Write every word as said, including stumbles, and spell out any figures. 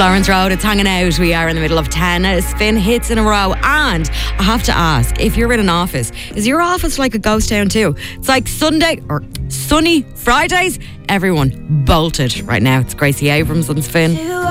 Florence Road, it's hanging out. We are in the middle of ten spin hits in a row. And I have to ask, if you're in an office, is your office like a ghost town too? It's like Sunday or sunny Fridays, everyone bolted right now. It's Gracie Abrams on Spin.